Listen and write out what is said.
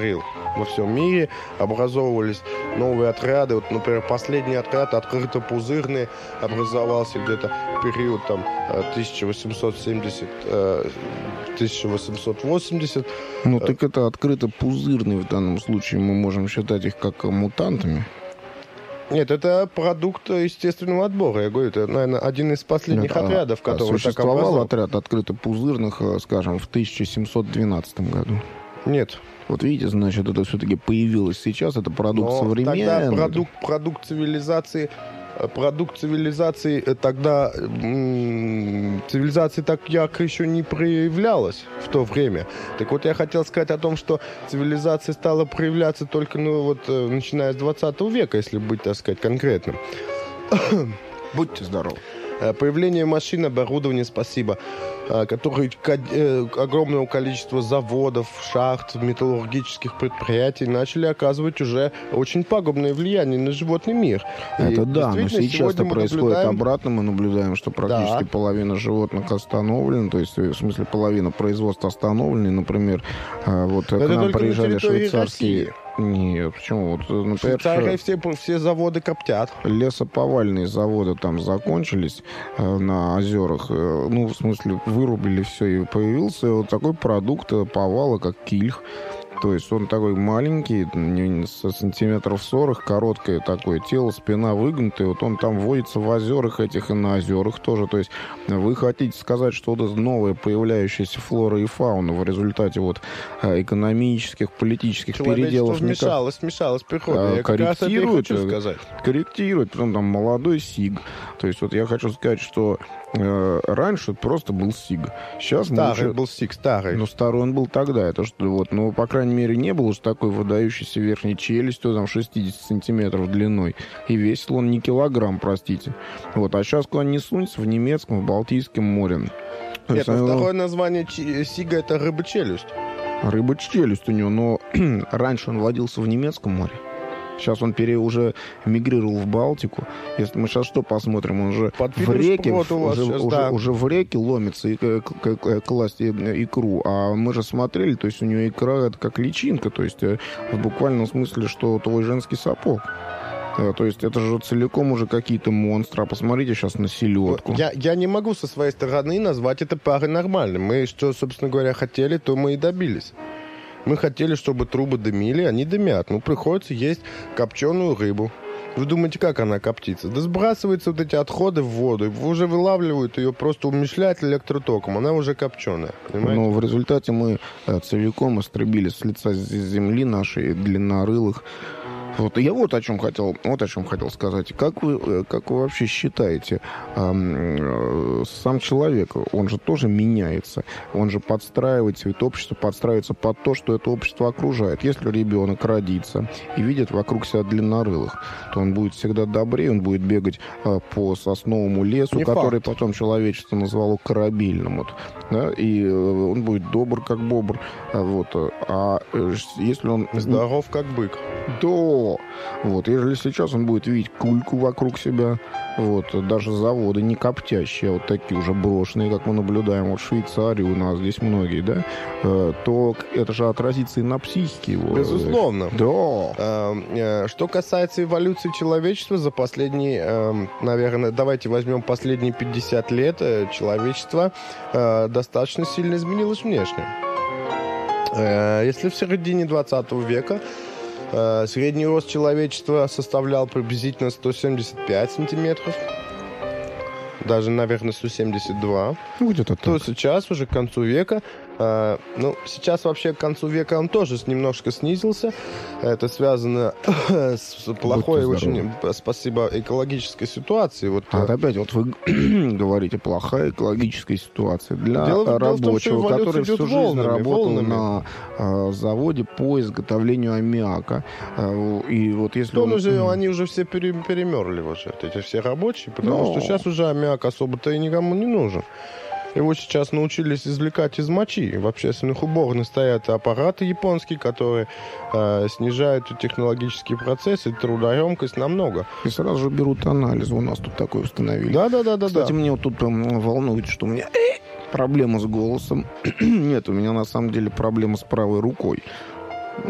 творил во всем мире. Образовывались новые отряды. Вот, например, последний отряд открыто-пузырный образовался где-то в период там, 1870-1880. Ну, так это открыто-пузырный в данном случае. Мы можем считать их как мутантами. Нет, это продукт естественного отбора. Я говорю, это, наверное, один из последних отрядов, который так существовал образовал. отряд открыто-пузырных, скажем, в 1712 году? Нет. Вот видите, значит, это все-таки появилось сейчас, это продукт современный. Тогда продукт цивилизации тогда цивилизация так ярко еще не проявлялась в то время. Так вот, я хотел сказать о том, что цивилизация стала проявляться только, начиная с 20 века, если быть, так сказать, конкретным. Будьте здоровы. Появление машин, оборудования, спасибо, которые огромного количества заводов, шахт, металлургических предприятий начали оказывать уже очень пагубное влияние на животный мир. Это да, но сейчас это происходит обратно. Мы наблюдаем, что практически половина животных остановлена, то есть, в смысле, половина производства остановлена. Например, вот к нам приезжали швейцарские... Нет, почему? Вот, например, все заводы коптят. Лесоповальные заводы там закончились на озерах. Ну, в смысле, вырубили все, и появился вот такой продукт повала, как кильх. То есть он такой маленький, со сантиметров 40, короткое такое тело, спина выгнутая. Вот он там водится в озерах этих и на озерах тоже. То есть вы хотите сказать, что вот эта новая появляющаяся флора и фауна в результате вот экономических, политических переделов... Смешалось природа. Корректирует. Потом там молодой сиг. То есть вот я хочу сказать, что раньше просто был сиг. Сейчас был сиг, старый. Ну, старый он был тогда. Это что, вот, ну, по крайней мере, не было уж такой выдающейся верхней челюстью, там, 60 сантиметров длиной. И весил он не килограмм, простите. Вот, а сейчас куда ни сунься, в немецком, в Балтийском море. Нет, второе название сига — это рыба-челюсть. Рыба-челюсть у него, но раньше он водился в немецком море. Сейчас он уже мигрировал в Балтику. Если мы сейчас что посмотрим, он уже в реке, уже в реке ломится класть икру. А мы же смотрели, то есть у него икра это как личинка, то есть в буквальном смысле, что твой женский сапог. То есть это же целиком уже какие-то монстры. А посмотрите сейчас на селедку. Я не могу со своей стороны назвать это паранормальным. Мы, что, собственно говоря, хотели, то мы и добились. Мы хотели, чтобы трубы дымили, они дымят. Ну, приходится есть копченую рыбу. Вы думаете, как она коптится? Да сбрасываются вот эти отходы в воду, уже вылавливают ее, просто умешляют электротоком. Она уже копченая, понимаете? Но в результате мы целиком истребили с лица земли нашей длиннорылых. Вот я вот о чем хотел сказать. Как вы вообще считаете, сам человек, он же тоже меняется, он же подстраивает цвет общества, подстраивается под то, что это общество окружает. Если ребенок родится и видит вокруг себя длиннорылых, то он будет всегда добрее, он будет бегать по сосновому лесу, который потом человечество назвало корабельным, вот, да, и он будет добр, как бобр, вот. А если он здоров, как бык, да. Вот, если сейчас он будет видеть кульку вокруг себя, вот, даже заводы не коптящие, а вот такие уже брошенные, как мы наблюдаем вот в Швейцарии, у нас здесь многие, да, то это же отразится и на психике его. Безусловно. Да. Что касается эволюции человечества, за последние, наверное, давайте возьмем последние 50 лет, человечество достаточно сильно изменилось внешне. Если в середине 20 века средний рост человечества составлял приблизительно 175 сантиметров, даже, наверное, 172. Где-то так. То сейчас уже к концу века, сейчас вообще к концу века он тоже немножко снизился. Это связано с плохой очень, спасибо, экологической ситуацией. Вот, опять вот вы говорите, плохая экологическая ситуация для рабочего, который всю жизнь работал на заводе по изготовлению аммиака. И вот если они уже все перемерли, вот эти все рабочие, потому что сейчас уже аммиак особо-то и никому не нужен. Его сейчас научились извлекать из мочи. В общественных уборных стоят аппараты японские, которые снижают технологические процессы, трудоемкость намного. И сразу же берут анализ. У нас тут такое установили. Да. Кстати, мне вот тут волнует, что у меня проблема с голосом. Нет, у меня на самом деле проблема с правой рукой.